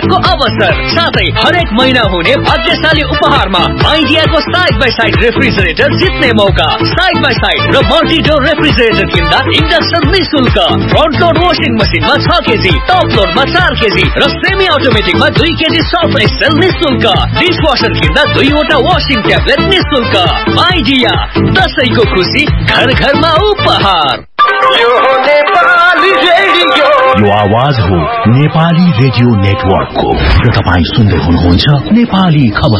जित्नेको अवसर साथै हरेक महिना हुने भाग्यशाली उपहारमा माइडियाको साइड बाई साइड रेफ्रिजरेटर जित्ने मौका। साइड बाई साइड र मल्टी डोर रेफ्रिजरेटर किन्दा इन्डक्सन निशुल्क। फ्रन्ट लोड वासिङ मसिनमा 6 केजी, टप लोडमा 4 केजी र सेमी अटोमेटिकमा 2 केजी सर्फ एक्सेल निशुल्क। डिशवासर किन्दा 2 वटा वासिङ ट्याब्लेट निशुल्क। माइडिया, दशैंको खुशी घर घरमा उपहार। यो आवाज हो नेपाली रेडियो नेटवर्कको र तपाईं सुन्दै हुनुहुन्छ नेपाली खबर।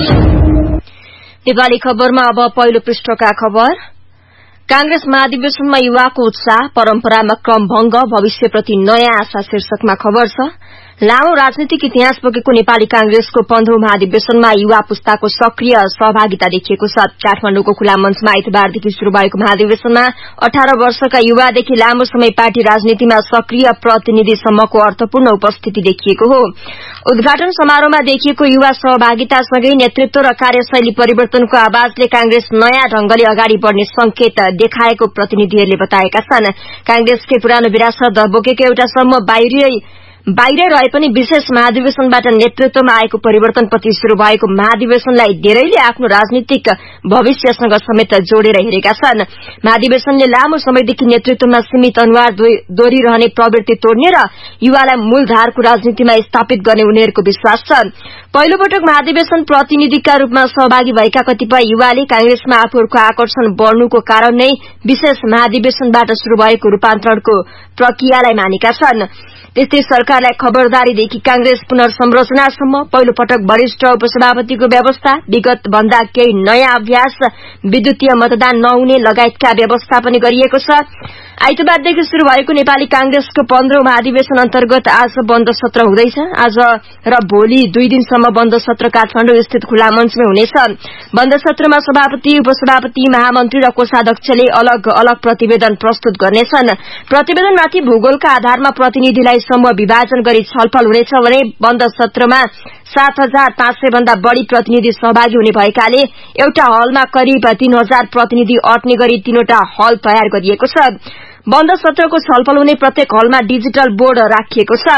नेपाली खबरमा अब पहिलो पृष्ठका खबर। कांग्रेस महाधिवेशनमा युवाको उत्साह, परम्परामा क्रम भंग, भविष्यप्रति नयाँ आशा शीर्षकमा खबर छ। लामो राजनीतिक इतिहास बोकेको नेपाली कांग्रेसको 15औं महाधिवेशनमा युवा पुस्ताको सक्रिय सहभागिता देखिएको छ। काठमाडौँको खुला मञ्चमा आइतबारदेखि शुरू भएको महाधिवेशनमा 18 वर्षका युवादेखि लामो समय पार्टी राजनीतिमा सक्रिय प्रतिनिधिसम्मको अर्थपूर्ण उपस्थिति देखिएको हो। उद्घाटन समारोहमा देखिएको युवा सहभागितासँगै नेतृत्व र कार्यशैली परिवर्तनको आवाजले कांग्रेस नयाँ ढंगले अगाडि बढ़ने संकेत देखाएको प्रतिनिधिहरूले बताएका छन्। कांग्रेसकै पुरानो विरासत बोकेको एउटा समूह बाहिर रहे पनि विशेष महाधिवेशनबाट नेतृत्वमा आएको परिवर्तनपछि शुरू भएको महाधिवेशनलाई धेरैले आफ्नो राजनीतिक भविष्यसँग समेत जोडेर हेरेका छन्। महाधिवेशनले लामो समयदेखि नेतृत्वमा सीमित अनुहार दोहोरिरहने प्रवृत्ति तोड्ने र युवालाई मूलधारको राजनीतिमा स्थापित गर्ने उनीहरूको विश्वास छ। पहिलो पटक महाधिवेशन प्रतिनिधिका रूपमा सहभागी भएका कतिपय युवाले कांग्रेसमा आफूहरूको आकर्षण बढ़नुको कारण नै विशेष महाधिवेशनबाट शुरू भएको रूपान्तरणको प्रक्रियालाई मानेका छन्। त्यस्तै सरकारलाई खबरदारीदेखि कांग्रेस पुनर्संरचनासम्म पहिलो पटक वरिष्ठ उपसभापतिको व्यवस्था, विगत भन्दा केही नयाँ अभ्यास, विद्युतीय मतदान नहुने लगायतका व्यवस्था पनि गरिएको छ। आइतबारदेखि शुरू भएको नेपाली कांग्रेसको 15औं महाधिवेशन अन्तर्गत आज बन्द सत्र हुँदैछ। आज र भोलि 2 दिनसम्म बन्द सत्र काठमाडौँ स्थित खुला मञ्चमै हुनेछ। बन्द सत्रमा सभापति, उपसभापति, महामन्त्री र कोषाध्यक्षले अलग अलग प्रतिवेदन प्रस्तुत गर्नेछन्। प्रतिवेदनमाथि भूगोलका आधारमा प्रतिनिधिलाई समूह विभाजन गरी छलफल हुनेछ भने बन्द सत्रमा 7500 भन्दा बढ़ी प्रतिनिधि सहभागी हुने भएकाले एउटा हलमा करिब 3000 प्रतिनिधि अट्ने गरी 3वटा हल तयार गरिएको छ। बन्द सत्रको छलफल हुने प्रत्येक हलमा डिजिटल बोर्ड राखिएको छ।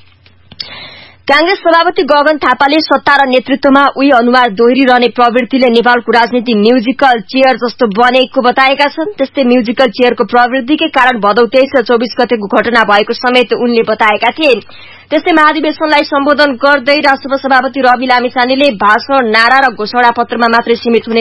कांग्रेस सभापति गगन थापाले सत्ता र नेतृत्वमा उही अनुहार दोहोरिरहने प्रवृत्तिले नेपालको राजनीति म्युजिकल चेयर जस्तो बनेको बताएका छन्। त्यस्तै म्युजिकल चेयरको प्रवृत्तिकै कारण भदौ 23 र 24 गतेको घटना भएको समेत उनले बताएका थिए। त्यस्तै महाधिवेशनलाई सम्बोधन गर्दै राष्ट्रसभा सभापति रवि लामिछानेले भाषण, नारा र घोषणा पत्रमा मात्रै सीमित हुने